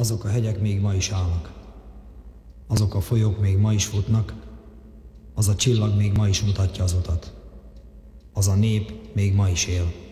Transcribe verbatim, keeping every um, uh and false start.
Azok a hegyek még ma is állnak. Azok a folyók még ma is futnak. Az a csillag még ma is mutatja az utat. Az a nép még ma is él.